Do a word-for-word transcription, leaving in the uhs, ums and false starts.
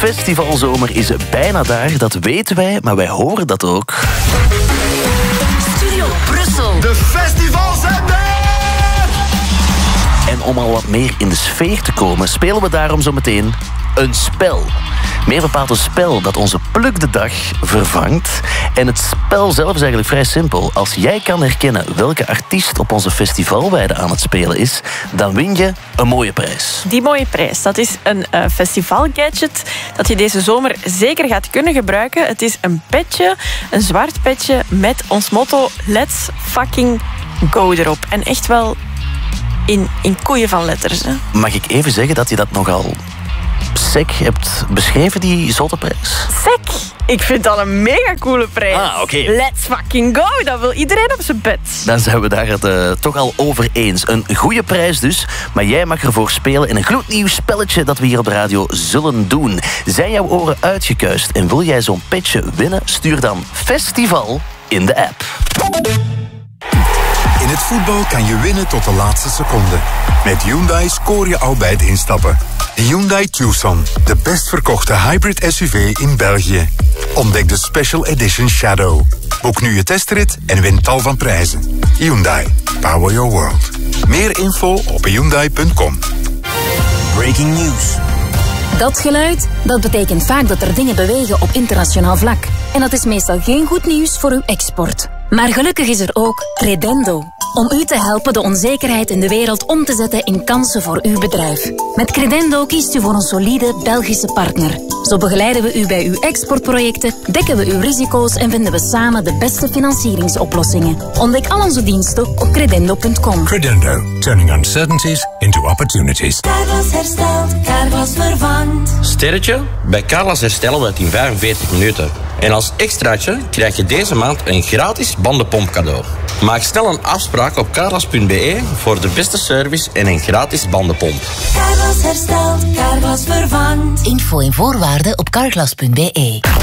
festivalzomer is bijna daar, dat weten wij, maar wij horen dat ook. Studio Brussel. De festivals zijn er! En om al wat meer in de sfeer te komen, spelen we daarom zo meteen een spel. Meer bepaald een spel dat onze Pluk de Dag vervangt. En het spel zelf is eigenlijk vrij simpel. Als jij kan herkennen welke artiest op onze festivalweide aan het spelen is, dan win je een mooie prijs. Die mooie prijs, dat is een uh, festivalgadget dat je deze zomer zeker gaat kunnen gebruiken. Het is een petje, een zwart petje met ons motto Let's fucking go erop. En echt wel in, in koeien van letters. Hè. Mag ik even zeggen dat je dat nogal sec hebt beschreven, die zotte prijs? Sec? Ik vind dat een mega coole prijs. Ah, oké. Okay. Let's fucking go, dat wil iedereen op zijn bed. Dan zijn we daar het uh, toch al over eens. Een goede prijs dus, maar jij mag ervoor spelen in een gloednieuw spelletje dat we hier op de radio zullen doen. Zijn jouw oren uitgekuist en wil jij zo'n petje winnen? Stuur dan Festival in de app. In het voetbal kan je winnen tot de laatste seconde. Met Hyundai scoor je al bij het instappen. De Hyundai Tucson, de best verkochte hybrid S U V in België. Ontdek de Special Edition Shadow. Boek nu je testrit en win tal van prijzen. Hyundai, power your world. Meer info op hyundai punt com. Breaking news. Dat geluid, dat betekent vaak dat er dingen bewegen op internationaal vlak. En dat is meestal geen goed nieuws voor uw export. Maar gelukkig is er ook Credendo. Om u te helpen de onzekerheid in de wereld om te zetten in kansen voor uw bedrijf. Met Credendo kiest u voor een solide Belgische partner. Zo begeleiden we u bij uw exportprojecten, dekken we uw risico's en vinden we samen de beste financieringsoplossingen. Ontdek al onze diensten op credendo punt com. Credendo, turning uncertainties into opportunities. Carglass herstelt, Carglass vervangt. Sterretje? Bij Carglass herstellen we het in vijfenveertig minuten. En als extraatje krijg je deze maand een gratis bandenpomp cadeau. Maak snel een afspraak op carglass punt be voor de beste service en een gratis bandenpomp. Carglass herstelt, Carglass vervangt. Info en voorwaarden op carglass punt be.